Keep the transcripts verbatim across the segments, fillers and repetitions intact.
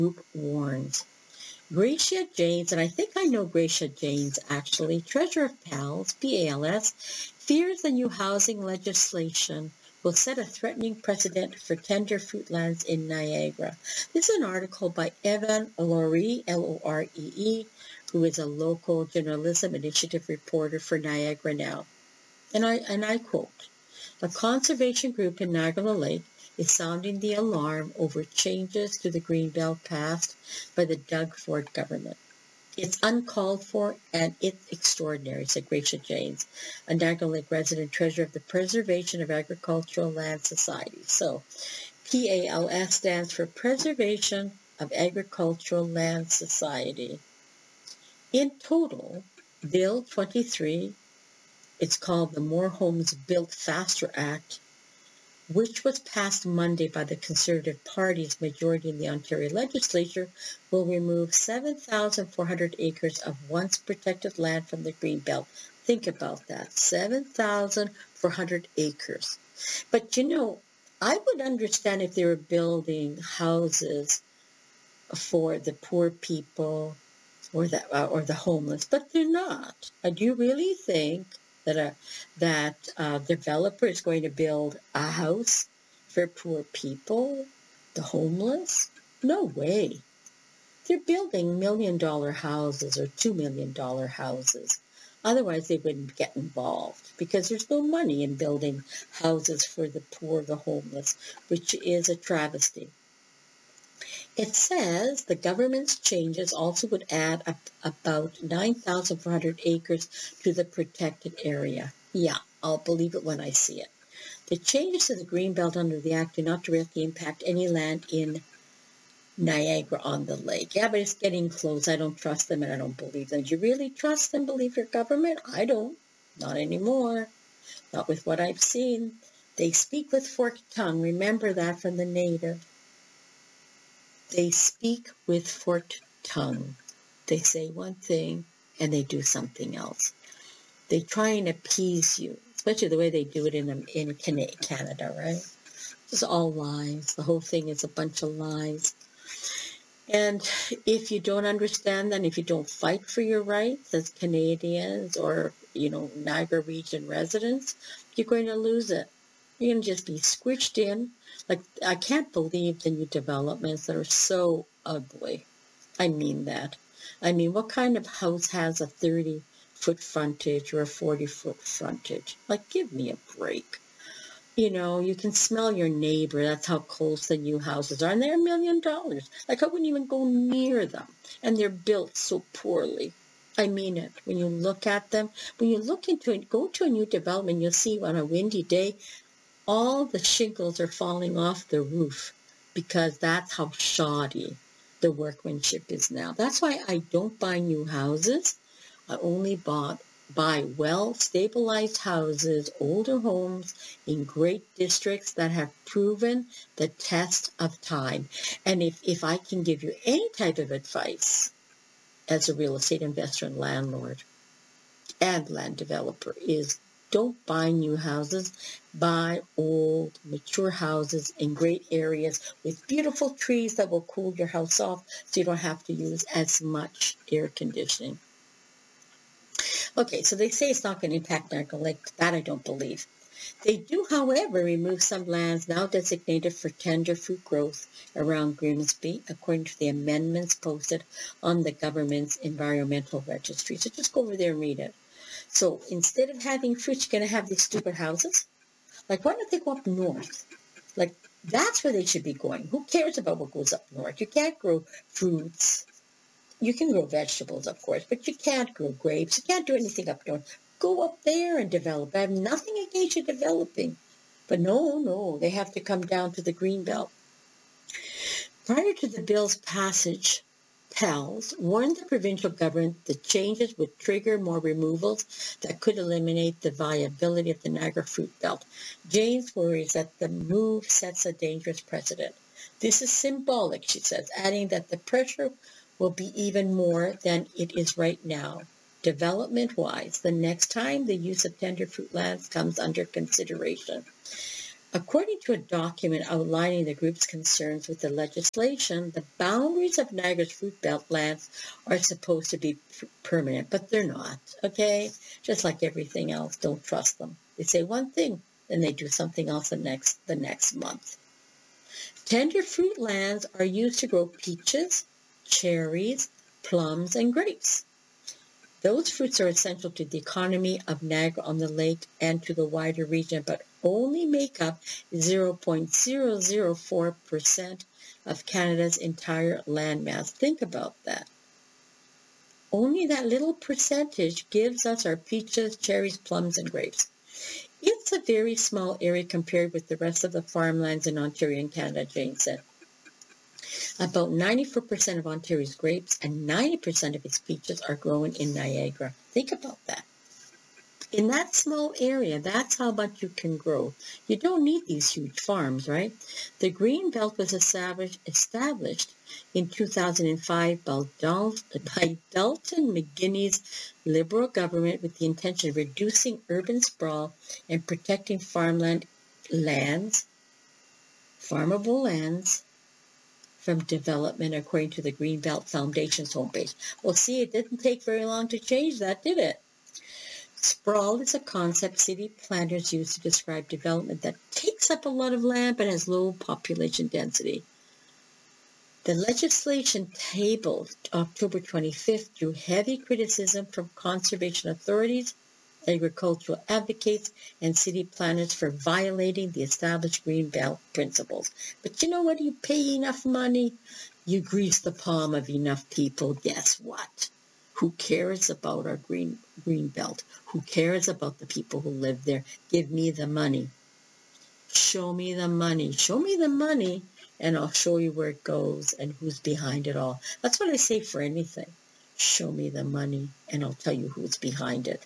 Group warns. Gracia Janes, and I think I know Gracia Janes actually, treasurer of PALS, P A L S, fears the new housing legislation will set a threatening precedent for tender fruitlands in Niagara. This is an article by Evan Loree, L O R E E, who is a local journalism initiative reporter for Niagara Now. And I, and I quote, "A conservation group in Niagara Lake is sounding the alarm over changes to the Greenbelt passed by the Doug Ford government. It's uncalled for and it's extraordinary," said Gracia Janes, a Niagara Lake resident treasurer of the Preservation of Agricultural Land Society. So P A L S stands for Preservation of Agricultural Land Society. In total, Bill twenty-three, it's called the More Homes Built Faster Act, which was passed Monday by the Conservative Party's majority in the Ontario legislature, will remove seven thousand four hundred acres of once protected land from the Greenbelt. Think about that, seven thousand four hundred acres. But you know, I would understand if they were building houses for the poor people or the, uh, or the homeless, but they're not. Uh, do you really think that a that a developer is going to build a house for poor people, the homeless? No way. They're building million dollar houses or two million dollar houses. Otherwise, they wouldn't get involved because there's no money in building houses for the poor, the homeless, which is a travesty. It says the government's changes also would add up about nine thousand four hundred acres to the protected area. Yeah, I'll believe it when I see it. The changes to the Greenbelt under the Act do not directly impact any land in Niagara on the lake. Yeah, but it's getting close. I don't trust them and I don't believe them. Do you really trust and believe your government? I don't. Not anymore. Not with what I've seen. They speak with forked tongue. Remember that from the native. They speak with forked tongue. They say one thing and they do something else. They try and appease you, especially the way they do it in in Canada, right? It's all lies. The whole thing is a bunch of lies. And if you don't understand that, and if you don't fight for your rights as Canadians or, you know, Niagara region residents, you're going to lose it. You're going to just be squished in. Like, I can't believe the new developments that are so ugly. I mean that. I mean, what kind of house has a thirty-foot frontage or a forty-foot frontage? Like, give me a break. You know, you can smell your neighbor. That's how close the new houses are. And they're a million dollars. Like, I wouldn't even go near them. And they're built so poorly. I mean it. When you look at them, when you look into it, go to a new development, you'll see on a windy day, all the shingles are falling off the roof because that's how shoddy the workmanship is now. That's why I don't buy new houses. I only bought buy well-stabilized houses, older homes in great districts that have proven the test of time. And if, if I can give you any type of advice as a real estate investor and landlord and land developer is don't buy new houses, buy old, mature houses in great areas with beautiful trees that will cool your house off so you don't have to use as much air conditioning. Okay, so they say it's not going to impact Niagara Lake. That I don't believe. They do, however, remove some lands now designated for tender fruit growth around Grimsby, according to the amendments posted on the government's environmental registry. So just go over there and read it. So instead of having fruit, you're going to have these stupid houses. Like, why don't they go up north? Like, that's where they should be going. Who cares about what goes up north? You can't grow fruits. You can grow vegetables, of course, but you can't grow grapes. You can't do anything up north. Go up there and develop. I have nothing against you developing. But no, no, they have to come down to the Greenbelt. Prior to the bill's passage, PALS warned the provincial government the changes would trigger more removals that could eliminate the viability of the Niagara Fruit Belt. James worries that the move sets a dangerous precedent. This is symbolic, she says, adding that the pressure will be even more than it is right now. Development-wise, the next time the use of tender fruit lands comes under consideration. According to a document outlining the group's concerns with the legislation, the boundaries of Niagara's fruit belt lands are supposed to be permanent, but they're not, okay? Just like everything else, don't trust them. They say one thing, then they do something else the next, the next month. Tender fruit lands are used to grow peaches, cherries, plums, and grapes. Those fruits are essential to the economy of Niagara-on-the-Lake and to the wider region, but only make up zero point zero zero four percent of Canada's entire landmass. Think about that. Only that little percentage gives us our peaches, cherries, plums, and grapes. It's a very small area compared with the rest of the farmlands in Ontario and Canada, Jane said. About ninety-four percent of Ontario's grapes and ninety percent of its peaches are grown in Niagara. Think about that. In that small area, that's how much you can grow. You don't need these huge farms, right? The Green Belt was established, established in two thousand five by Dalton, by Dalton McGuinness's Liberal government with the intention of reducing urban sprawl and protecting farmland lands, farmable lands, from development, according to the Greenbelt Foundation's homepage. Well, see, it didn't take very long to change that, did it? Sprawl is a concept city planners use to describe development that takes up a lot of land but has low population density. The legislation tabled October twenty-fifth drew heavy criticism from conservation authorities, agricultural advocates, and city planners for violating the established Greenbelt principles. But you know what? You pay enough money, you grease the palm of enough people. Guess what? Who cares about our green Greenbelt? Who cares about the people who live there? Give me the money. Show me the money. Show me the money, and I'll show you where it goes and who's behind it all. That's what I say for anything. Show me the money, and I'll tell you who's behind it.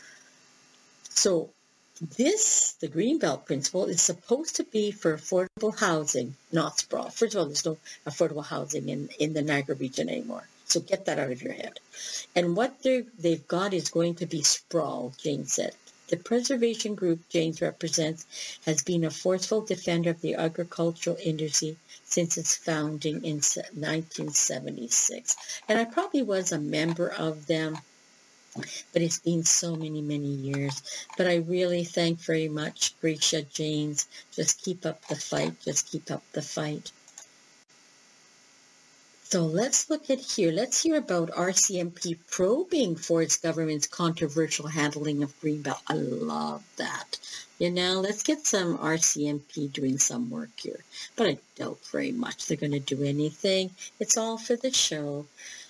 So this, the Greenbelt principle, is supposed to be for affordable housing, not sprawl. First of all, there's no affordable housing in, in the Niagara region anymore. So get that out of your head. And what they've got is going to be sprawl, Jane said. The preservation group Jane represents has been a forceful defender of the agricultural industry since its founding in nineteen seventy-six. And I probably was a member of them, but it's been so many, many years. But I really thank very much Gracia Janes. Just keep up the fight. Just keep up the fight. So let's look at here. Let's hear about R C M P probing for its government's controversial handling of Greenbelt. I love that. You know, let's get some R C M P doing some work here. But I doubt very much they're going to do anything. It's all for the show.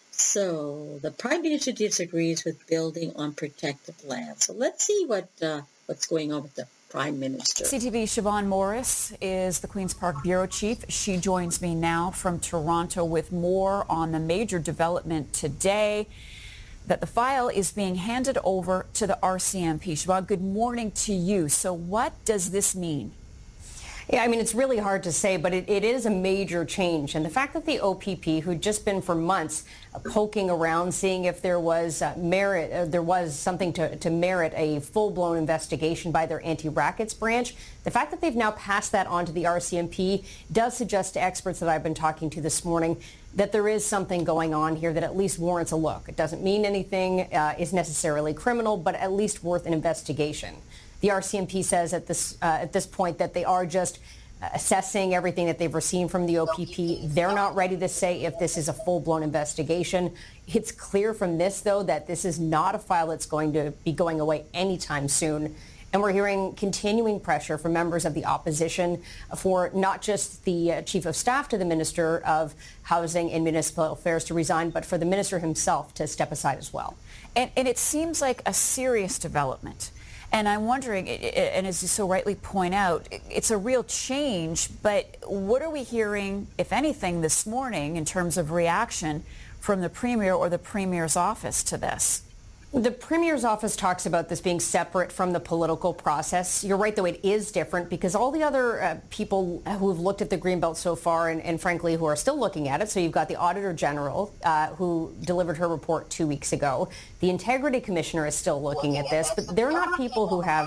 So the Prime Minister disagrees with building on protected land. So let's see what uh, what's going on with the Prime Minister. C T V's Siobhan Morris is the Queen's Park Bureau Chief. She joins me now from Toronto with more on the major development today, that the file is being handed over to the R C M P. Siobhan, good morning to you. So what does this mean? Yeah, I mean, it's really hard to say, but it, it is a major change. And the fact that the O P P, who'd just been for months uh, poking around, seeing if there was uh, merit, uh, there was something to, to merit a full-blown investigation by their anti-rackets branch, the fact that they've now passed that on to the R C M P does suggest to experts that I've been talking to this morning that there is something going on here that at least warrants a look. It doesn't mean anything uh, is necessarily criminal, but at least worth an investigation. The R C M P says at this uh, at this point that they are just assessing everything that they've received from the O P P. They're not ready to say if this is a full-blown investigation. It's clear from this, though, that this is not a file that's going to be going away anytime soon. And we're hearing continuing pressure from members of the opposition for not just the uh, Chief of Staff to the Minister of Housing and Municipal Affairs to resign, but for the Minister himself to step aside as well. And, and it seems like a serious development. And I'm wondering, and as you so rightly point out, it's a real change, but what are we hearing, if anything, this morning in terms of reaction from the Premier or the Premier's office to this? The Premier's office talks about this being separate from the political process. You're right, though, it is different because all the other uh, people who have looked at the Greenbelt so far and, and frankly, who are still looking at it, so you've got the Auditor General uh, who delivered her report two weeks ago. The Integrity Commissioner is still looking at this, but they're not people who have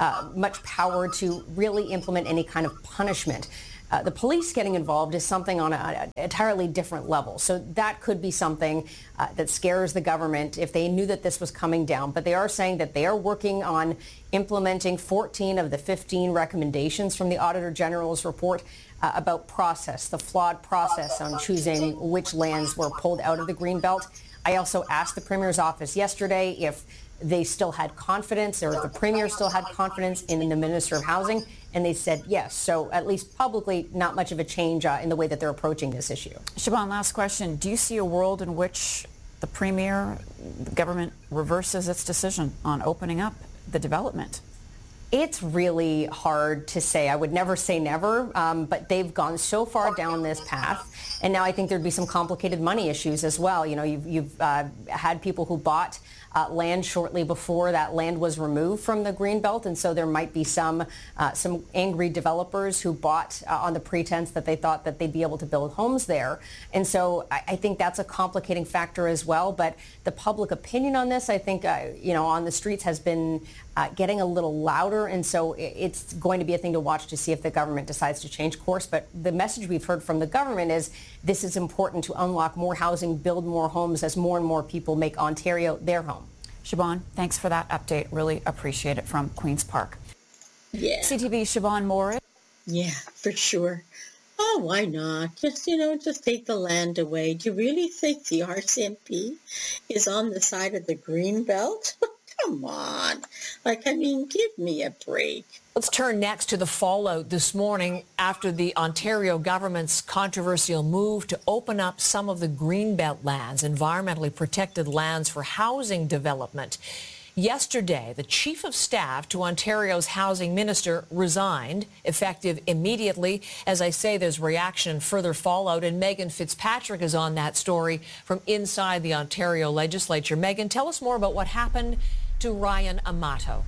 uh, much power to really implement any kind of punishment. Uh, the police getting involved is something on an entirely different level. So that could be something uh, that scares the government if they knew that this was coming down. But they are saying that they are working on implementing fourteen of the fifteen recommendations from the Auditor General's report uh, about process, the flawed process on choosing which lands were pulled out of the Greenbelt. I also asked the Premier's office yesterday if they still had confidence, or if the Premier still had confidence in the Minister of Housing, and they said yes. So at least publicly, not much of a change uh, in the way that they're approaching this issue. Siobhan, last question. Do you see a world in which the Premier, the government, reverses its decision on opening up the development? It's really hard to say. I would never say never, um, but they've gone so far down this path. And now I think there'd be some complicated money issues as well. You know, you've, you've uh, had people who bought Uh, land shortly before that land was removed from the Greenbelt, and so there might be some uh, some angry developers who bought uh, on the pretense that they thought that they'd be able to build homes there. And so I, I think that's a complicating factor as well. But the public opinion on this, I think, uh, you know, on the streets has been uh, getting a little louder, and so it's going to be a thing to watch to see if the government decides to change course. But the message we've heard from the government is this is important to unlock more housing, build more homes as more and more people make Ontario their home. Siobhan, thanks for that update. Really appreciate it from Queen's Park. Yeah. C T V, Siobhan Morris. Yeah, for sure. Oh, why not? Just, you know, just take the land away. Do you really think the R C M P is on the side of the Greenbelt? Come on. Like, I mean, give me a break. Let's turn next to the fallout this morning after the Ontario government's controversial move to open up some of the Greenbelt lands, environmentally protected lands for housing development. Yesterday, the Chief of Staff to Ontario's Housing Minister resigned, effective immediately. As I say, there's reaction and further fallout, and Megan Fitzpatrick is on that story from inside the Ontario legislature. Megan, tell us more about what happened to Ryan Amato.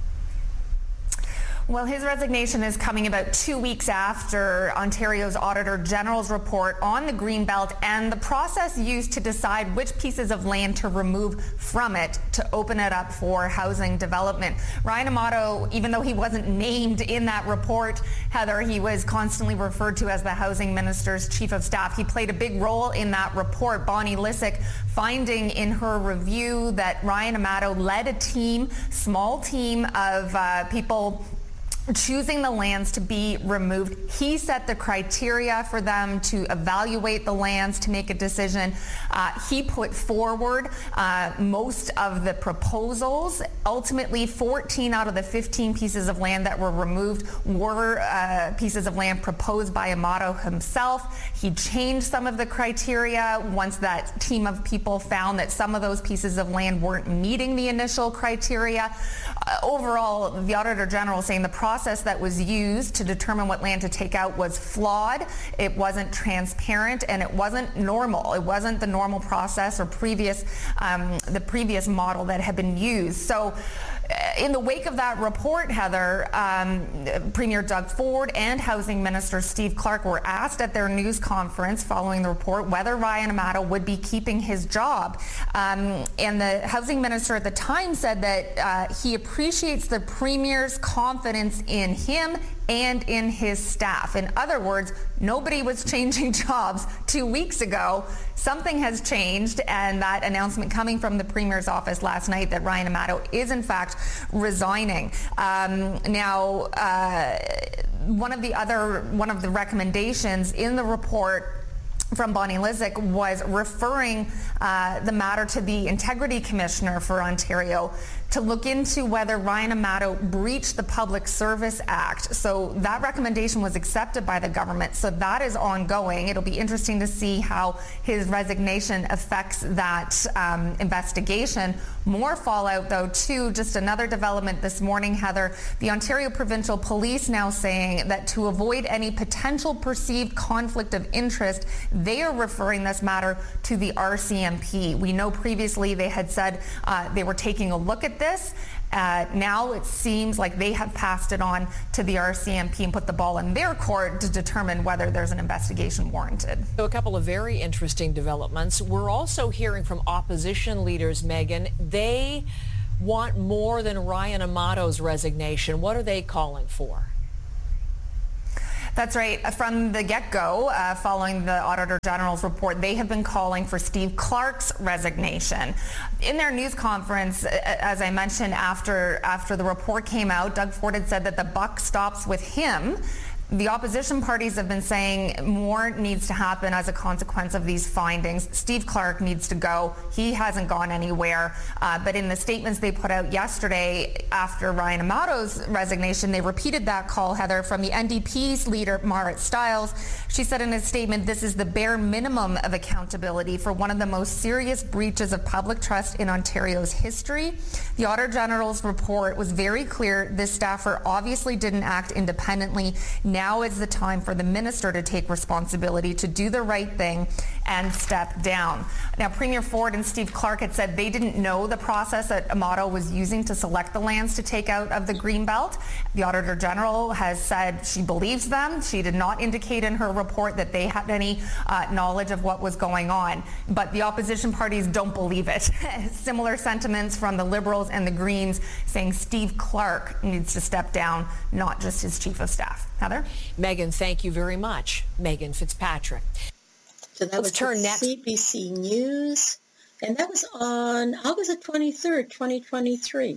Well, his resignation is coming about two weeks after Ontario's Auditor General's report on the Greenbelt and the process used to decide which pieces of land to remove from it to open it up for housing development. Ryan Amato, even though he wasn't named in that report, Heather, he was constantly referred to as the Housing Minister's Chief of Staff. He played a big role in that report. Bonnie Lysyk finding in her review that Ryan Amato led a team, small team of uh, people choosing the lands to be removed. He set the criteria for them to evaluate the lands to make a decision. Uh, he put forward uh, most of the proposals. Ultimately, fourteen out of the fifteen pieces of land that were removed were uh, pieces of land proposed by Amato himself. He changed some of the criteria once that team of people found that some of those pieces of land weren't meeting the initial criteria. Uh, overall, the Auditor General saying the process that was used to determine what land to take out was flawed. It wasn't transparent, and it wasn't normal. It wasn't the normal process or previous um, the previous model that had been used. So in the wake of that report, Heather, um, Premier Doug Ford and Housing Minister Steve Clark were asked at their news conference following the report whether Ryan Amato would be keeping his job. Um, and the Housing Minister at the time said that uh, he appreciates the Premier's confidence in him and in his staff. In other words, nobody was changing jobs two weeks ago. Something has changed, and that announcement coming from the Premier's office last night that Ryan Amato is in fact resigning. Um, now, uh, one of the other, one of the recommendations in the report from Bonnie Lysyk was referring uh, the matter to the Integrity Commissioner for Ontario to look into whether Ryan Amato breached the Public Service Act. So that recommendation was accepted by the government. So that is ongoing. It'll be interesting to see how his resignation affects that um, investigation. More fallout, though, too. Just another development this morning, Heather. The Ontario Provincial Police now saying that to avoid any potential perceived conflict of interest, they are referring this matter to the R C M P. We know previously they had said uh, they were taking a look at this. Uh, now it seems like they have passed it on to the R C M P and put the ball in their court to determine whether there's an investigation warranted. So a couple of very interesting developments. We're also hearing from opposition leaders, Megan. They want more than Ryan Amato's resignation. What are they calling for? That's right. From the get-go, uh, following the Auditor General's report, they have been calling for Steve Clark's resignation. In their news conference, as I mentioned, after after the report came out, Doug Ford had said that the buck stops with him. The opposition parties have been saying more needs to happen as a consequence of these findings. Steve Clark needs to go. He hasn't gone anywhere. Uh, but in the statements they put out yesterday after Ryan Amato's resignation, they repeated that call, Heather, from the N D P's leader, Marit Stiles. She said in a statement, this is the bare minimum of accountability for one of the most serious breaches of public trust in Ontario's history. The Auditor General's report was very clear. This staffer obviously didn't act independently. Now is the time for the minister to take responsibility, to do the right thing and step down. Now, Premier Ford and Steve Clark had said they didn't know the process that Amato was using to select the lands to take out of the Greenbelt. The Auditor General has said she believes them. She did not indicate in her report that they had any uh, knowledge of what was going on. But the opposition parties don't believe it. Similar sentiments from the Liberals and the Greens saying Steve Clark needs to step down, not just his chief of staff. Heather? Megan, thank you very much. Megan Fitzpatrick. So that Let's was turn next. C B C News, and that was on August the twenty-third, twenty twenty-three.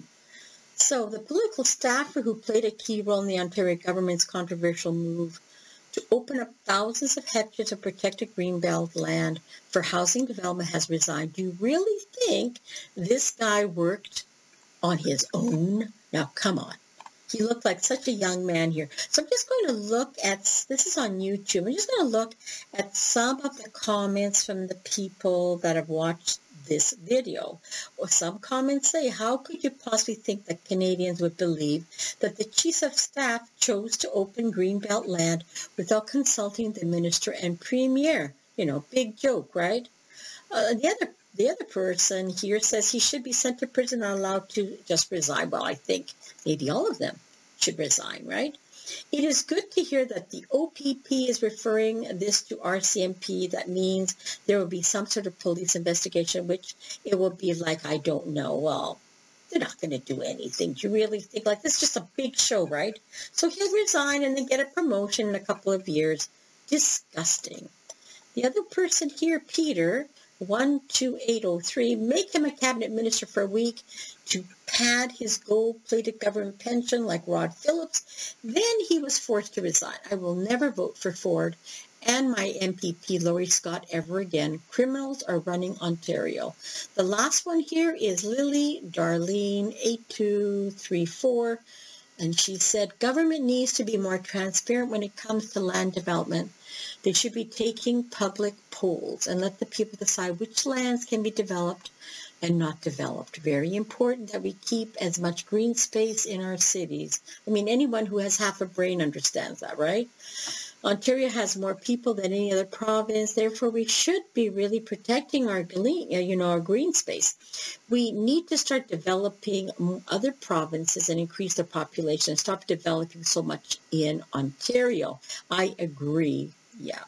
So the political staffer who played a key role in the Ontario government's controversial move to open up thousands of hectares of protected greenbelt land for housing development has resigned. Do you really think this guy worked on his own? Now, come on. He looked like such a young man here. So I'm just going to look at, this is on YouTube, I'm just going to look at some of the comments from the people that have watched this video. Or some comments say, how could you possibly think that Canadians would believe that the chief of staff chose to open greenbelt land without consulting the minister and premier? You know, big joke, right? Uh, the other The other person here says he should be sent to prison, not allowed to just resign. Well, I think maybe all of them should resign, right? It is good to hear that the O P P is referring this to R C M P. That means there will be some sort of police investigation, which it will be like, I don't know. Well, they're not going to do anything. Do you really think, like, this is just a big show, right? So he'll resign and then get a promotion in a couple of years. Disgusting. The other person here, Peter, one two eight oh three, make him a cabinet minister for a week to pad his gold-plated government pension like Rod Phillips. Then he was forced to resign. I will never vote for Ford and my M P P, Laurie Scott, ever again. Criminals are running Ontario. The last one here is Lily Darlene eight two three four, and she said, government needs to be more transparent when it comes to land development. They should be taking public polls and let the people decide which lands can be developed and not developed. Very important that we keep as much green space in our cities. I mean, anyone who has half a brain understands that, right? Ontario has more people than any other province. Therefore, we should be really protecting our green, you know, our green space. We need to start developing other provinces and increase their population and stop developing so much in Ontario. I agree. Yeah.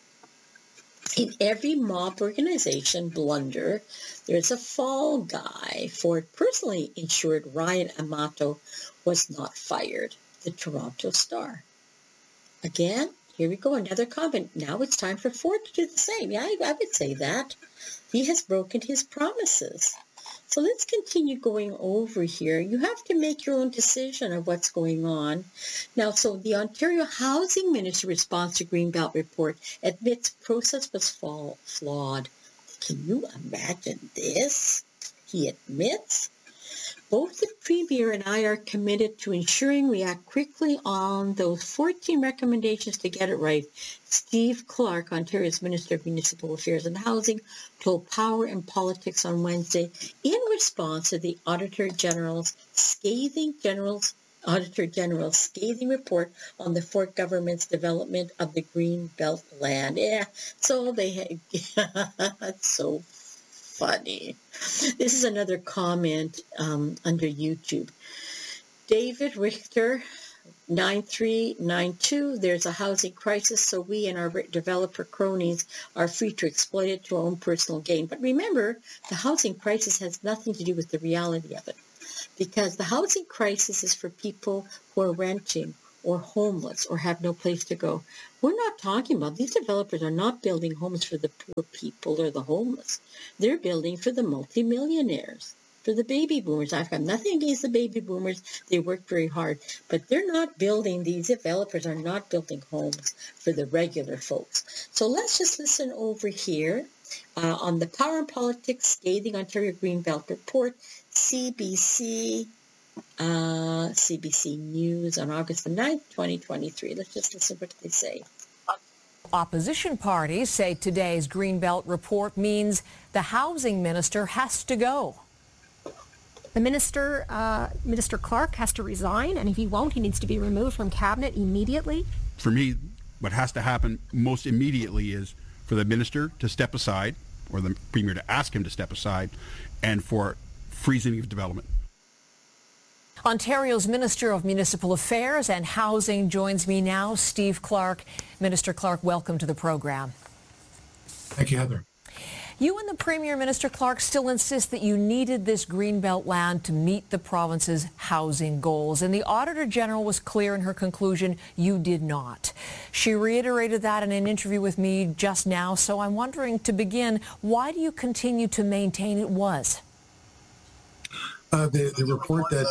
In every mob organization blunder, there's a fall guy. Ford personally ensured Ryan Amato was not fired. The Toronto Star. Again, here we go, another comment. Now it's time for Ford to do the same. Yeah, I, I would say that. He has broken his promises. So let's continue going over here. You have to make your own decision of what's going on. Now, so the Ontario Housing Minister response to Greenbelt report admits process was fall, flawed. Can you imagine this? He admits. Both the Premier and I are committed to ensuring we act quickly on those fourteen recommendations to get it right. Steve Clark, Ontario's Minister of Municipal Affairs and Housing, told Power and Politics on Wednesday in response to the Auditor General's scathing General's Auditor General's scathing report on the Ford government's development of the Green Belt land. Yeah, so they had, that's so funny. This is another comment um, under YouTube. David Richter, nine three nine two, there's a housing crisis, so we and our developer cronies are free to exploit it to our own personal gain. But remember, the housing crisis has nothing to do with the reality of it. because the housing crisis is for people who are renting or homeless or have no place to go. We're not talking about, these developers are not building homes for the poor people or the homeless. They're building for the multimillionaires, for the baby boomers. I've got nothing against the baby boomers. They work very hard, but they're not building, these developers are not building homes for the regular folks. So let's just listen over here uh, on the Power and Politics Scathing Ontario Greenbelt Report, C B C Uh, C B C News on August the ninth, twenty twenty-three. Let's just listen what they say. Opposition parties say today's Greenbelt report means the housing minister has to go. The minister, uh, Minister Clark, has to resign, and if he won't, he needs to be removed from cabinet immediately. For me, what has to happen most immediately is for the minister to step aside, or the premier to ask him to step aside, and for freezing of development. Ontario's Minister of Municipal Affairs and Housing joins me now, Steve Clark. Minister Clark, welcome to the program. Thank you, Heather. You and the Premier, Minister Clark, still insist that you needed this Greenbelt land to meet the province's housing goals. And the Auditor General was clear in her conclusion you did not. She reiterated that in an interview with me just now. So I'm wondering, to begin, why do you continue to maintain it was? Uh, the, the report that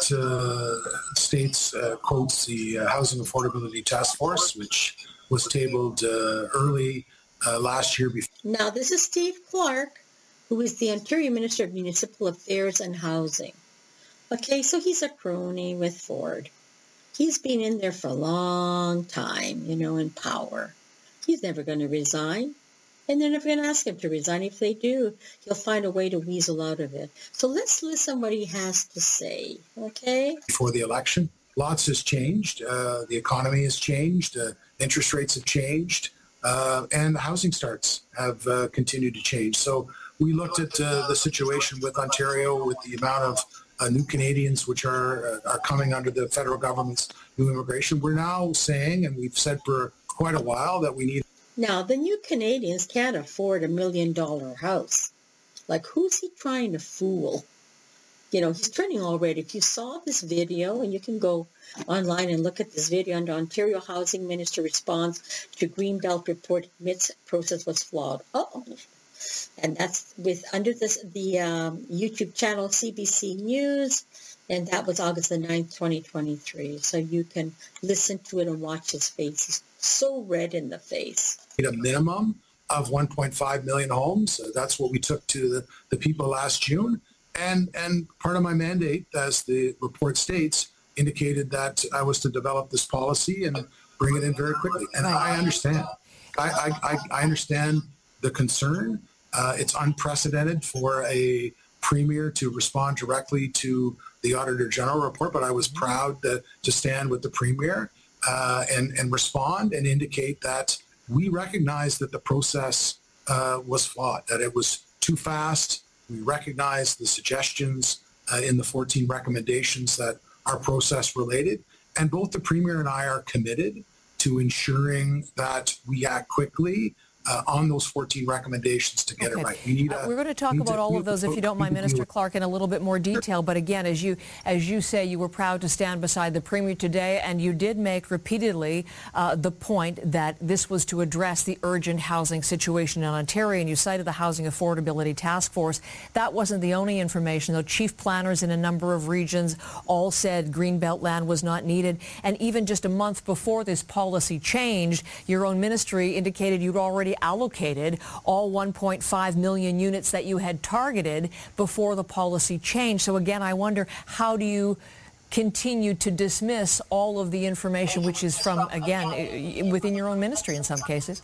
uh, states, uh, quotes the uh, Housing Affordability Task Force, which was tabled uh, early uh, last year. Before. Now, this is Steve Clark, who is the Ontario Minister of Municipal Affairs and Housing. Okay, so he's a crony with Ford. He's been in there for a long time, you know, in power. He's never going to resign. And they're never going to ask him to resign. If they do, he'll find a way to weasel out of it. So let's listen what he has to say, okay? Before the election, lots has changed. Uh, the economy has changed. Uh, interest rates have changed. Uh, and the housing starts have uh, continued to change. So we looked at uh, the situation with Ontario, with the amount of uh, new Canadians which are, uh, are coming under the federal government's new immigration. We're now saying, and we've said for quite a while, that we need. Now, the new Canadians can't afford a million dollar house. Like, who's he trying to fool? You know, he's trending already. If you saw this video, and you can go online and look at this video, under Ontario Housing Minister responds to Greenbelt report admits process was flawed. Oh, and that's with under this the um, YouTube channel C B C News, and that was August the ninth, twenty twenty-three. So you can listen to it and watch his face. He's so red in the face. A minimum of one point five million homes. Uh, that's what we took to the, the people last June. And and part of my mandate, as the report states, indicated that I was to develop this policy and bring it in very quickly. And I understand. I, I, I understand the concern. Uh, it's unprecedented for a premier to respond directly to the Auditor General report, but I was proud to, to stand with the premier uh, and, and respond and indicate that we recognize that the process uh, was flawed, that it was too fast. We recognize the suggestions uh, in the fourteen recommendations that are process related. And both the Premier and I are committed to ensuring that we act quickly uh, on those fourteen recommendations to get okay. it right. We need a, uh, We're going to talk about to, all of those, if you don't mind, Minister Clark, in a little bit more detail. But again, as you as you say, you were proud to stand beside the Premier today, and you did make repeatedly uh, the point that this was to address the urgent housing situation in Ontario, and you cited the Housing Affordability Task Force. That wasn't the only information, though. Chief planners in a number of regions all said Greenbelt land was not needed. And even just a month before this policy changed, your own ministry indicated you'd already allocated all one point five million units that you had targeted before the policy changed. So again, I wonder, how do you continue to dismiss all of the information which is from, again, within your own ministry in some cases?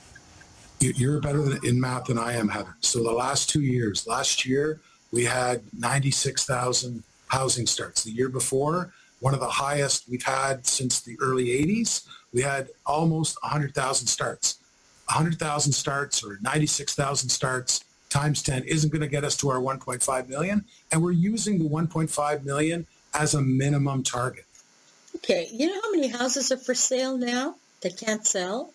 You're better in math than I am, Heather. So the last two years, last year we had ninety-six thousand housing starts. The year before, one of the highest we've had since the early eighties, we had almost one hundred thousand starts. one hundred thousand starts or ninety-six thousand starts times ten isn't going to get us to our one point five million. And we're using the one point five million as a minimum target. Okay, you know how many houses are for sale now that can't sell?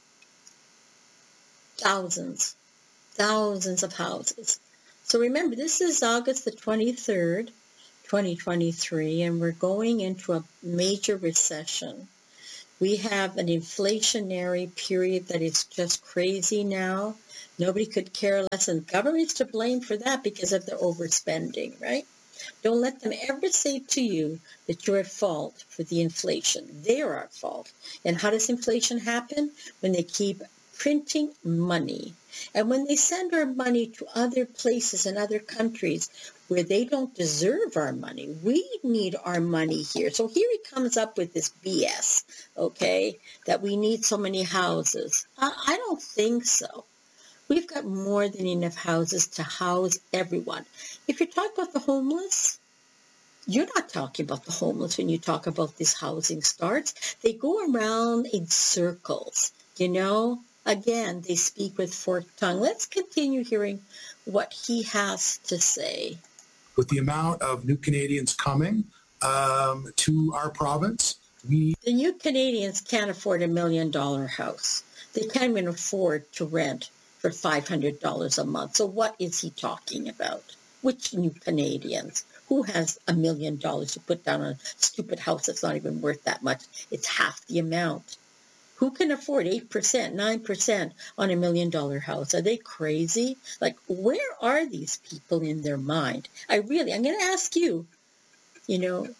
Thousands. Thousands of houses. So remember, this is August the twenty-third, twenty twenty-three, and we're going into a major recession. We have an inflationary period that is just crazy now. Nobody could care less, and government's to blame for that because of the overspending, right? Don't let them ever say to you that you're at fault for the inflation. They're at fault. And how does inflation happen? When they keep printing money. And when they send our money to other places and other countries where they don't deserve our money, we need our money here. So here he comes up with this B S, okay, that we need so many houses. I, I don't think so. We've got more than enough houses to house everyone. If you're talking about the homeless, you're not talking about the homeless when you talk about these housing starts. They go around in circles, you know. Again, they speak with forked tongue. Let's continue hearing what he has to say. With the amount of new Canadians coming um, to our province, we... The new Canadians can't afford a million dollar house. They can't even afford to rent for five hundred dollars a month. So what is he talking about? Which new Canadians? Who has a million dollars to put down on a stupid house that's not even worth that much? It's half the amount. Who can afford eight percent, nine percent on a million dollar house? Are they crazy? Like, where are these people in their mind? I really, I'm going to ask you, you know,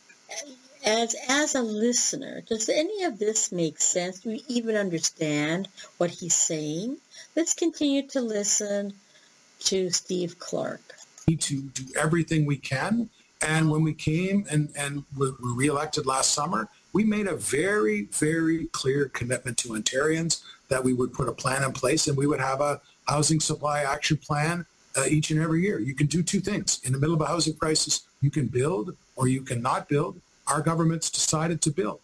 as as a listener, does any of this make sense? Do we even understand what he's saying? Let's continue to listen to Steve Clark. We need to do everything we can. And when we came and, and were reelected last summer, we made a very, very clear commitment to Ontarians that we would put a plan in place and we would have a housing supply action plan uh, each and every year. You can do two things. In the middle of a housing crisis, you can build or you can not build. Our government's decided to build.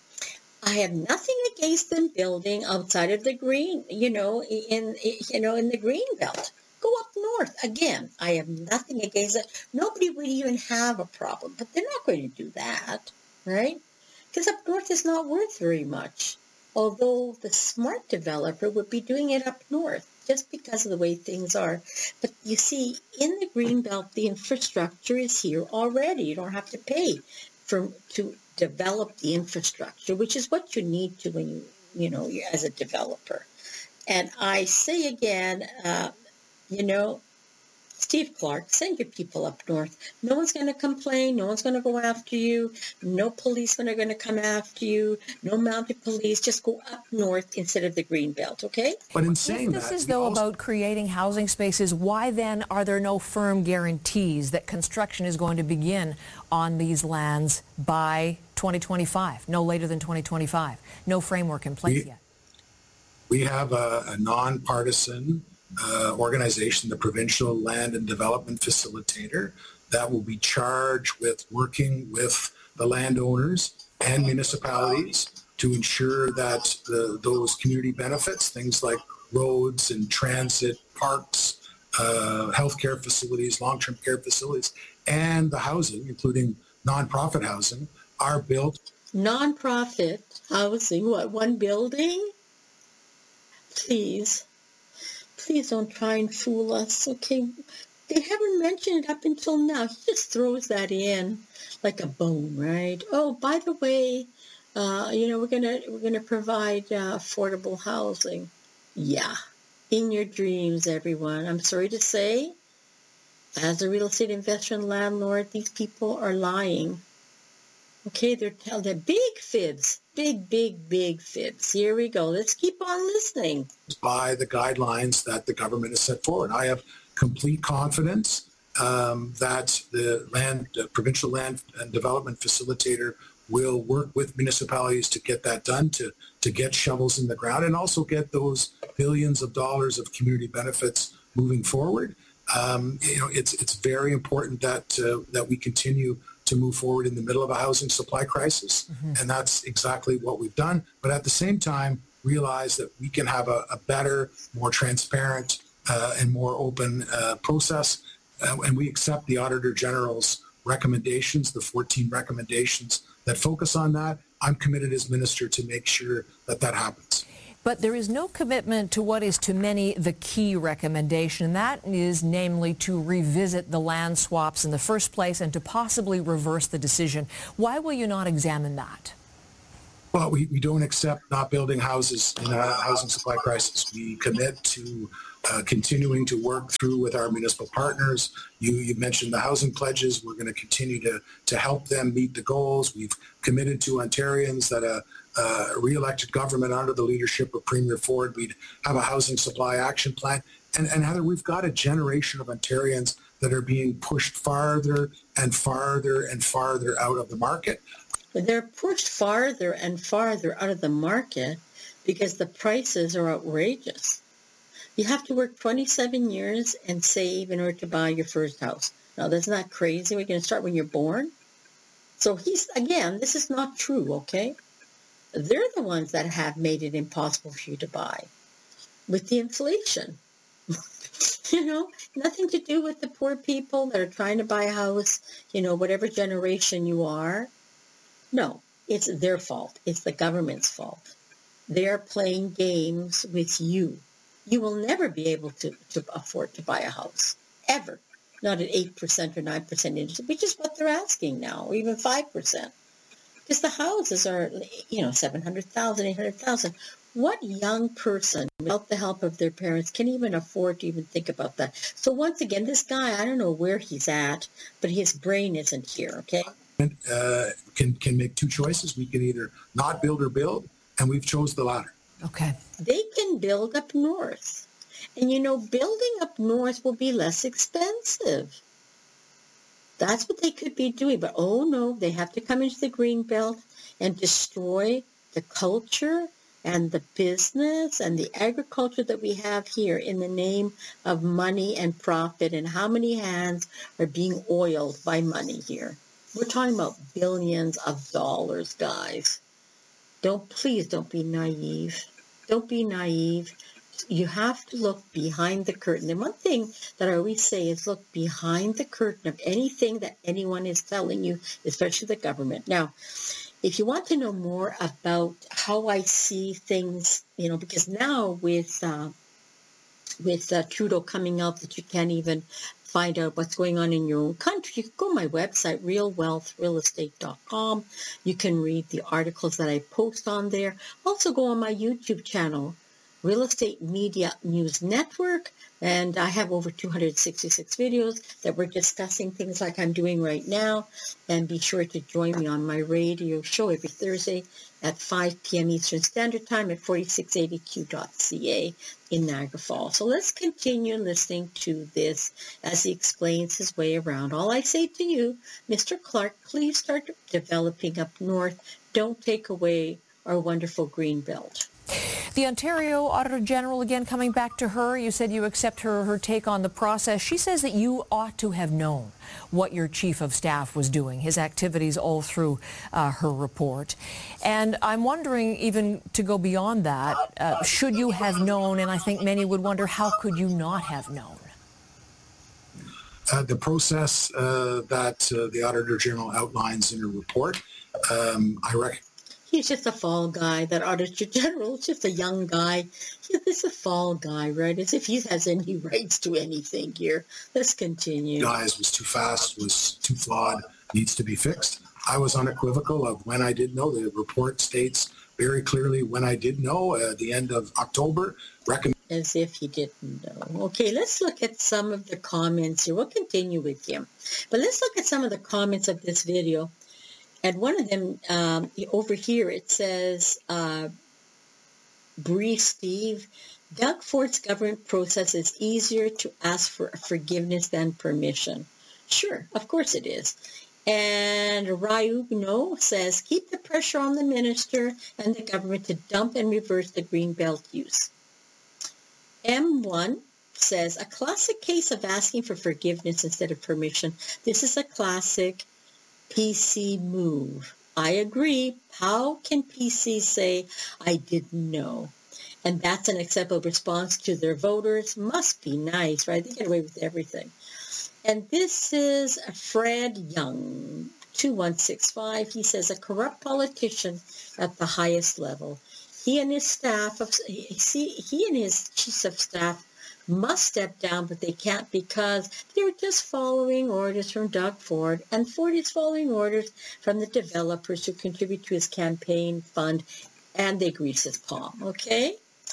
I have nothing against them building outside of the green, you know, in, you know, in the green belt. Go up north. Again, I have nothing against it. Nobody would even have a problem, but they're not going to do that, right? Because up north is not worth very much, although the smart developer would be doing it up north just because of the way things are. But you see, in the Greenbelt, the infrastructure is here already. You don't have to pay for to develop the infrastructure, which is what you need to when you, you know, you're as a developer. And I say again, uh, you know, Steve Clark, send your people up north. No one's going to complain. No one's going to go after you. No policemen are going to come after you. No mounted police. Just go up north instead of the green belt, okay? But in saying If this that, is, though, also- about creating housing spaces, why then are there no firm guarantees that construction is going to begin on these lands by twenty twenty-five, no later than twenty twenty-five? No framework in place we, yet. We have a, a nonpartisan Uh, organization, the Provincial Land and Development Facilitator, that will be charged with working with the landowners and municipalities to ensure that the, those community benefits, things like roads and transit, parks, uh, healthcare facilities, long-term care facilities, and the housing, including nonprofit housing, are built. Nonprofit housing, what, one building? Please. Please don't try and fool us, okay? They haven't mentioned it up until now. He just throws that in like a bone, right? Oh, by the way, uh, you know, we're gonna we're gonna provide uh, affordable housing. Yeah, in your dreams, everyone. I'm sorry to say, as a real estate investor and landlord, these people are lying. Okay, they're telling they're big fibs, big, big, big fibs. Here we go. Let's keep on listening. By the guidelines that the government has set forward. I have complete confidence um, that the land, uh, Provincial Land and Development Facilitator will work with municipalities to get that done, to, to get shovels in the ground, and also get those billions of dollars of community benefits moving forward. Um, you know, it's it's very important that uh, that we continue to move forward in the middle of a housing supply crisis, mm-hmm. and that's exactly what we've done. But at the same time, realize that we can have a, a better, more transparent, uh, and more open uh, process, uh, and we accept the Auditor General's recommendations, the fourteen recommendations that focus on that. I'm committed as minister to make sure that that happens. But there is no commitment to what is to many the key recommendation, and that is namely to revisit the land swaps in the first place and to possibly reverse the decision. Why will you not examine that? Well, we, we don't accept not building houses in a housing supply crisis. We commit to uh, continuing to work through with our municipal partners. You, you mentioned the housing pledges. We're going to continue to, to help them meet the goals. We've committed to Ontarians that a, a re-elected government under the leadership of Premier Ford, we'd have a housing supply action plan. And, and Heather, we've got a generation of Ontarians that are being pushed farther and farther and farther out of the market. They're pushed farther and farther out of the market because the prices are outrageous. You have to work twenty-seven years and save in order to buy your first house. Now, that's not crazy. We're going to start when you're born. So he's, again, this is not true, okay? They're the ones that have made it impossible for you to buy with the inflation. You know, nothing to do with the poor people that are trying to buy a house, you know, whatever generation you are. No, it's their fault. It's the government's fault. They're playing games with you. You will never be able to, to afford to buy a house, ever. Not at eight percent or nine percent interest, which is what they're asking now, or even five percent. Because the houses are, you know, seven hundred thousand dollars, eight hundred thousand dollars. What young person, without the help of their parents, can even afford to even think about that? So once again, this guy, I don't know where he's at, but his brain isn't here, okay? Uh, can can make two choices. We can either not build or build, and we've chose the latter. Okay. They can build up north. And, you know, building up north will be less expensive. That's what they could be doing. But, oh, no, they have to come into the Greenbelt and destroy the culture and the business and the agriculture that we have here in the name of money and profit. And how many hands are being oiled by money here? We're talking about billions of dollars, guys. Don't, please don't be naive. Don't be naive. You have to look behind the curtain. And one thing that I always say is look behind the curtain of anything that anyone is telling you, especially the government. Now, if you want to know more about how I see things, you know, because now with uh, with uh, Trudeau coming out that you can't even find out what's going on in your own country, you can go to my website, real wealth real estate dot com. You can read the articles that I post on there. Also go on my YouTube channel, Real Estate Media News Network, and I have over two hundred sixty-six videos that we're discussing things like I'm doing right now. And be sure to join me on my radio show every Thursday at five p.m. Eastern Standard Time at forty-six eighty Q dot C A in Niagara Falls. So let's continue listening to this as he explains his way around. All I say to you, Mister Clark, please start developing up north. Don't take away our wonderful green belt. The Ontario Auditor General, again, coming back to her, you said you accept her, her take on the process. She says that you ought to have known what your chief of staff was doing, his activities all through uh, her report. And I'm wondering, even to go beyond that, uh, should you have known, and I think many would wonder, how could you not have known? Uh, the process uh, that uh, the Auditor General outlines in her report, um, I reckon. He's just a fall guy, that Auditor General is just a young guy. He's a fall guy, right? As if he has any rights to anything here. Let's continue. Guys, was too fast, was too flawed, needs to be fixed. I was unequivocal of when I did know. The report states very clearly when I did know, uh, at the end of October. Recommend- As if he didn't know. Okay, let's look at some of the comments here. We'll continue with him. But let's look at some of the comments of this video. And one of them, um, over here, it says, uh, Bree Steve, Doug Ford's government process is easier to ask for forgiveness than permission. Sure, of course it is. And Ryugno says, keep the pressure on the minister and the government to dump and reverse the Greenbelt use. M one says, a classic case of asking for forgiveness instead of permission. This is a classic P C move. I agree. How can P C say, I didn't know? And that's an acceptable response to their voters. Must be nice, right? They get away with everything. And this is Fred Young, two one six five. He says, a corrupt politician at the highest level. He and his staff, of, he, he and his chiefs of staff must step down, but they can't because they're just following orders from Doug Ford, and Ford is following orders from the developers who contribute to his campaign fund, and they grease his palm, okay?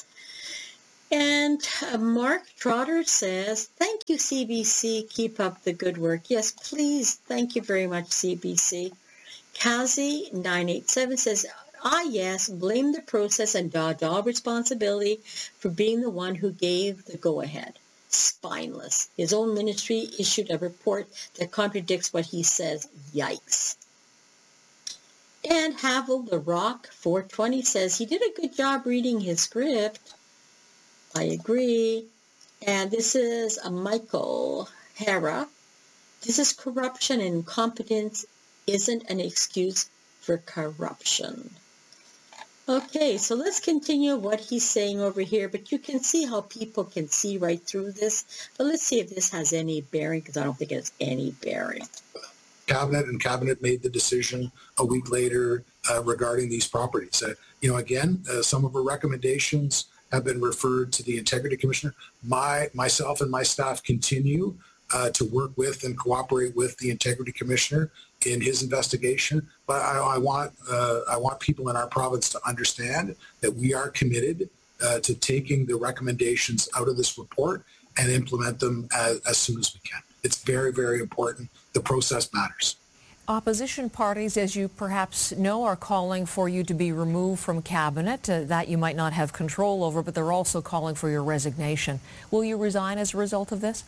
And uh, Mark Trotter says, thank you, C B C. Keep up the good work. Yes, please. Thank you very much, C B C. Kazi nine eight seven says, ah, yes, blame the process and dodge all responsibility for being the one who gave the go-ahead. Spineless. His own ministry issued a report that contradicts what he says. Yikes. And Havel the Rock four twenty says, he did a good job reading his script. I agree. And this is a Michael Hara. This is corruption, and incompetence isn't an excuse for corruption. Okay, so let's continue what he's saying over here, but you can see how people can see right through this. But let's see if this has any bearing, because I don't think it has any bearing. Cabinet and Cabinet made the decision a week later uh, regarding these properties. Uh, you know, again, uh, some of our recommendations have been referred to the Integrity Commissioner. My, myself and my staff continue uh, to work with and cooperate with the Integrity Commissioner in his investigation. But I, I want uh, I want people in our province to understand that we are committed uh, to taking the recommendations out of this report and implement them as, as soon as we can. It's very, very important. The process matters. Opposition parties, as you perhaps know, are calling for you to be removed from cabinet. Uh, that you might not have control over, but they're also calling for your resignation. Will you resign as a result of this?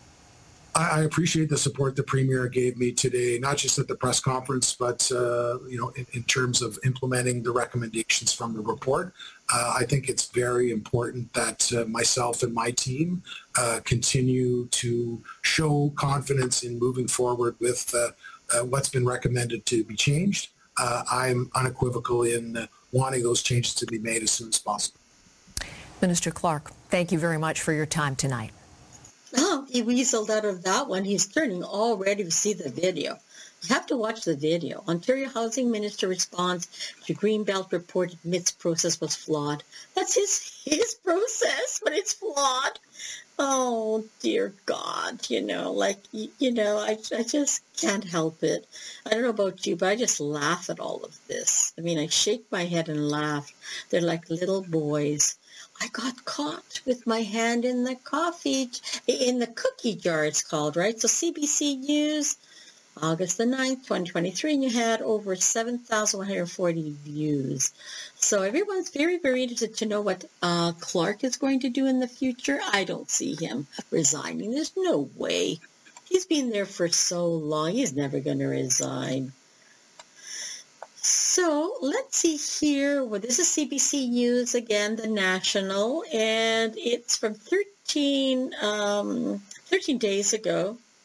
I, I appreciate the support the Premier gave me today, not just at the press conference, but uh, you know, in, in terms of implementing the recommendations from the report. Uh, I think it's very important that uh, myself and my team uh, continue to show confidence in moving forward with uh, Uh, what's been recommended to be changed. Uh, I'm unequivocal in uh, wanting those changes to be made as soon as possible. Minister Clark, thank you very much for your time tonight. Oh, he weaseled out of that one. He's turning all ready to see the video. You have to watch the video. Ontario Housing Minister responds to Greenbelt report admits process was flawed. That's his, his process, but it's flawed. Oh, dear God, you know, like, you, you know, I, I just can't help it. I don't know about you, but I just laugh at all of this. I mean, I shake my head and laugh. They're like little boys. I got caught with my hand in the coffee, in the cookie jar, it's called, right? So C B C News, August the ninth, twenty twenty-three, and you had over seven thousand one hundred forty views. So everyone's very, very interested to know what uh, Clark is going to do in the future. I don't see him resigning. There's no way. He's been there for so long. He's never going to resign. So let's see here. Well, this is C B C News, again, the National, and it's from thirteen, um, thirteen days ago.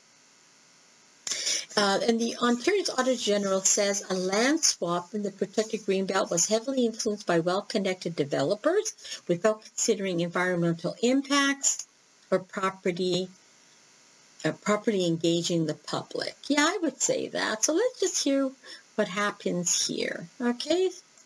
Uh, and the Ontario's Auditor General says a land swap in the protected Greenbelt was heavily influenced by well-connected developers without considering environmental impacts or property, uh, property engaging the public. Yeah, I would say that. So let's just hear what happens here, okay?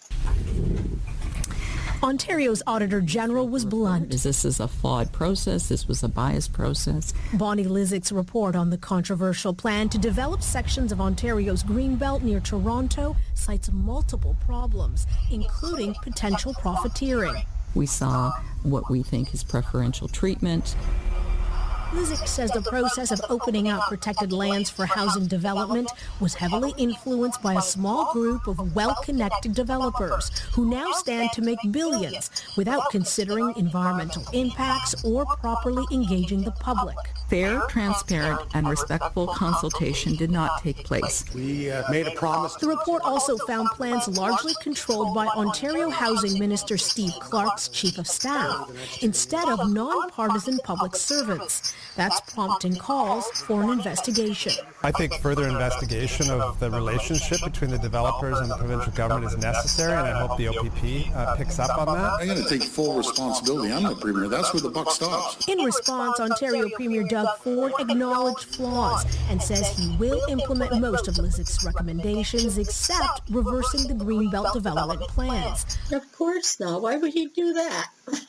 Ontario's Auditor General was blunt. This is a flawed process. This was a biased process. Bonnie Lysyc's report on the controversial plan to develop sections of Ontario's Greenbelt near Toronto cites multiple problems, including potential profiteering. We saw what we think is preferential treatment. Lysyc says the process of opening up protected lands for housing development was heavily influenced by a small group of well-connected developers who now stand to make billions without considering environmental impacts or properly engaging the public. Fair, transparent, and respectful consultation did not take place. We uh, made a promise. The report also found plans largely controlled by Ontario Housing Minister Steve Clark's Chief of Staff, instead of non-partisan public servants, That's prompting calls for an investigation. I think further investigation of the relationship between the developers and the provincial government is necessary, and I hope the O P P uh, picks up on that. I'm going to take full responsibility. I'm the Premier. That's where the buck stops. In response, Ontario Premier Doug Ford acknowledged flaws and says he will implement most of Lizic's recommendations except reversing the Greenbelt development plans. Of course not. Why would he do that?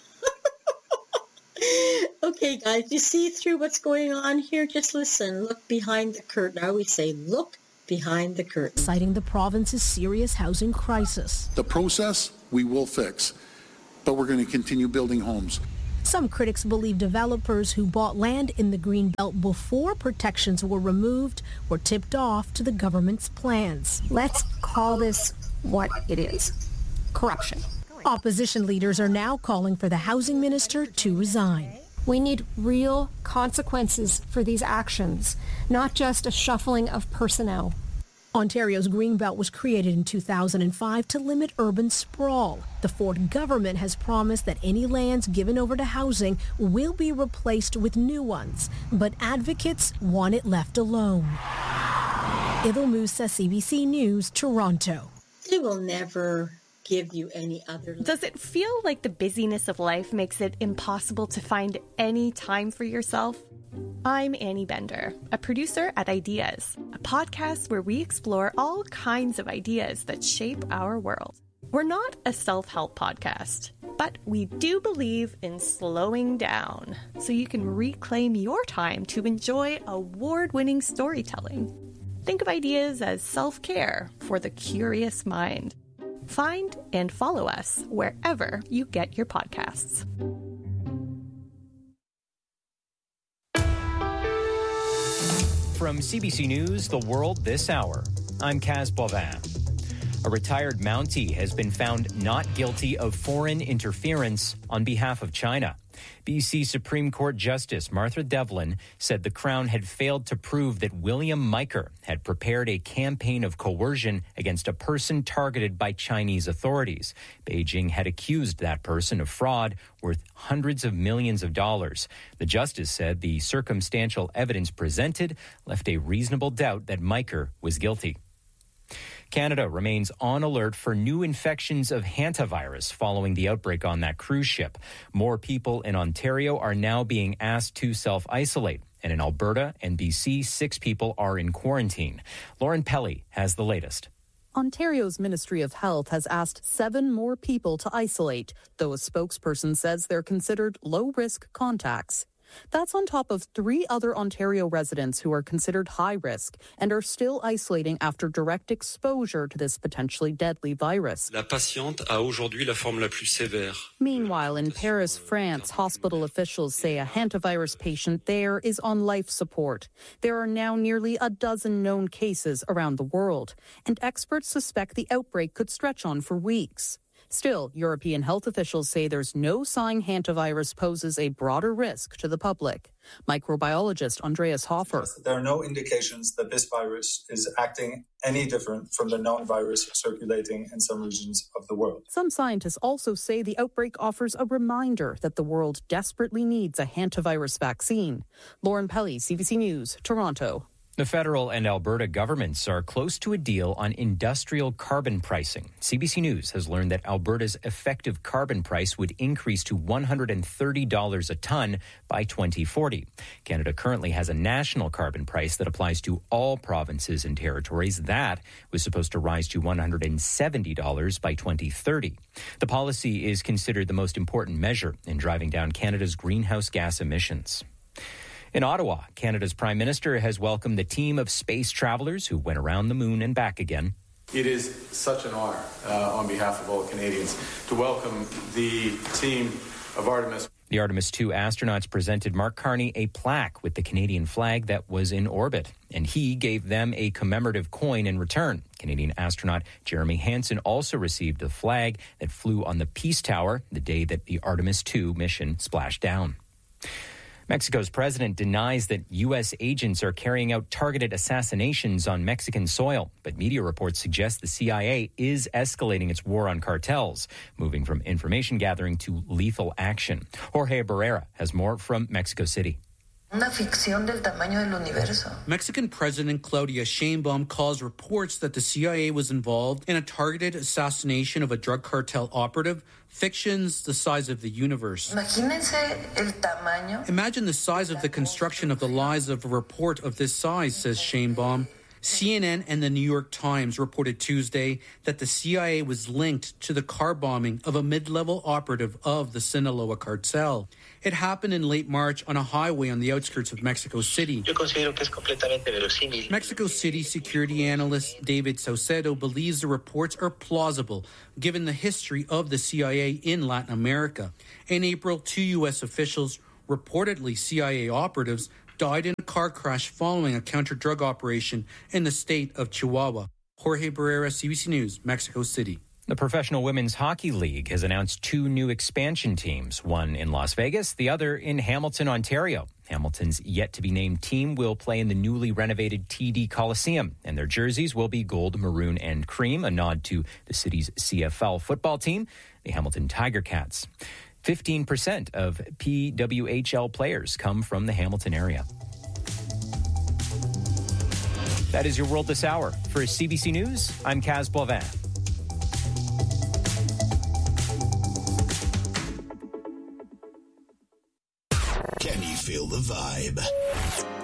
Okay, guys, you see through what's going on here? Just listen. Look behind the curtain. I always say, look behind the curtain. Citing the province's serious housing crisis. The process, we will fix, but we're going to continue building homes. Some critics believe developers who bought land in the Greenbelt before protections were removed were tipped off to the government's plans. Let's call this what it is. Corruption. Opposition leaders are now calling for the housing minister to resign. We need real consequences for these actions, not just a shuffling of personnel. Ontario's Greenbelt was created in two thousand five to limit urban sprawl. The Ford government has promised that any lands given over to housing will be replaced with new ones, but advocates want it left alone. Idil Musa, C B C News, Toronto. They will never give you any other... Does it feel like the busyness of life makes it impossible to find any time for yourself? I'm Annie Bender, a producer at Ideas, a podcast where we explore all kinds of ideas that shape our world. We're not a self-help podcast, but we do believe in slowing down so you can reclaim your time to enjoy award-winning storytelling. Think of Ideas as self-care for the curious mind. Find and follow us wherever you get your podcasts. From C B C News, The World This Hour, I'm Kaz Bovin. A retired Mountie has been found not guilty of foreign interference on behalf of China. B C Supreme Court Justice Martha Devlin said the Crown had failed to prove that William Miker had prepared a campaign of coercion against a person targeted by Chinese authorities. Beijing had accused that person of fraud worth hundreds of millions of dollars. The justice said the circumstantial evidence presented left a reasonable doubt that Miker was guilty. Canada remains on alert for new infections of hantavirus following the outbreak on that cruise ship. More people in Ontario are now being asked to self-isolate. And in Alberta and B C, six people are in quarantine. Lauren Pelly has the latest. Ontario's Ministry of Health has asked seven more people to isolate, though a spokesperson says they're considered low-risk contacts. That's on top of three other Ontario residents who are considered high risk and are still isolating after direct exposure to this potentially deadly virus. La patiente a aujourd'hui la forme la plus sévère. Meanwhile, in Paris, France, hospital officials say a hantavirus patient there is on life support. There are now nearly a dozen known cases around the world, and experts suspect the outbreak could stretch on for weeks. Still, European health officials say there's no sign hantavirus poses a broader risk to the public. Microbiologist Andreas Hofer. There are no indications that this virus is acting any different from the known virus circulating in some regions of the world. Some scientists also say the outbreak offers a reminder that the world desperately needs a hantavirus vaccine. Lauren Pelly, C B C News, Toronto. The federal and Alberta governments are close to a deal on industrial carbon pricing. C B C News has learned that Alberta's effective carbon price would increase to one hundred thirty dollars a ton by twenty forty. Canada currently has a national carbon price that applies to all provinces and territories. That was supposed to rise to one hundred seventy dollars by twenty thirty. The policy is considered the most important measure in driving down Canada's greenhouse gas emissions. In Ottawa, Canada's Prime Minister has welcomed the team of space travelers who went around the moon and back again. It is such an honor uh, on behalf of all Canadians to welcome the team of Artemis. The Artemis two astronauts presented Mark Carney a plaque with the Canadian flag that was in orbit, and he gave them a commemorative coin in return. Canadian astronaut Jeremy Hansen also received the flag that flew on the Peace Tower the day that the Artemis two mission splashed down. Mexico's president denies that U S agents are carrying out targeted assassinations on Mexican soil, but media reports suggest the C I A is escalating its war on cartels, moving from information gathering to lethal action. Jorge Barrera has more from Mexico City. Una ficción del tamaño del universo. Mexican President Claudia Sheinbaum calls reports that the C I A was involved in a targeted assassination of a drug cartel operative fictions the size of the universe. Imagínense el tamaño. Imagine the size of the construction of the lies of a report of this size, says Sheinbaum. C N N and the New York Times reported Tuesday that the C I A was linked to the car bombing of a mid-level operative of the Sinaloa cartel. It happened in late March on a highway on the outskirts of Mexico City. Yo considero que es completamente verosímil. Mexico City security analyst David Saucedo believes the reports are plausible given the history of the C I A in Latin America. In April, two U S officials, reportedly C I A operatives, died in a car crash following a counter-drug operation in the state of Chihuahua. Jorge Barrera, C B C News, Mexico City. The Professional Women's Hockey League has announced two new expansion teams, one in Las Vegas, the other in Hamilton, Ontario. Hamilton's yet-to-be-named team will play in the newly renovated T D Coliseum, and their jerseys will be gold, maroon, and cream, a nod to the city's C F L football team, the Hamilton Tiger Cats. fifteen percent of P W H L players come from the Hamilton area. That is your World This Hour. For C B C News, I'm Kaz Blavin. Can you feel the vibe?